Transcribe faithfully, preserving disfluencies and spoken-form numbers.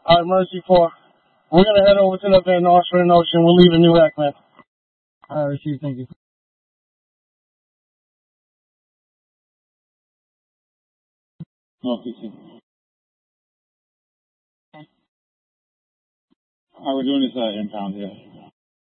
All right, Mercy four. We're going to head over to the Van Austrian Ocean. We're leaving New Ekman. All right, receive. Thank you. No, P C. All right, we're doing this uh, impound here.